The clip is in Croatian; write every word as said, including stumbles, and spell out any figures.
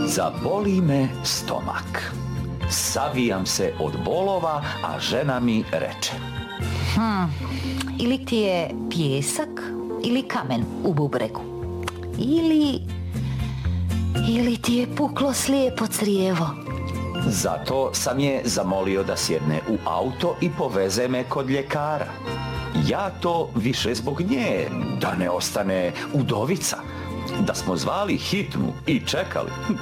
Zaboli me stomak. Savijam se od bolova, a žena mi reče: Hmm, ili ti je pijesak ili kamen u bubregu. Ili... Ili ti je puklo slijepo crijevo. Zato sam je zamolio da sjedne u auto i poveze me kod ljekara. Ja to više zbog nje, da ne ostane udovica. Da smo zvali hitnu i čekali,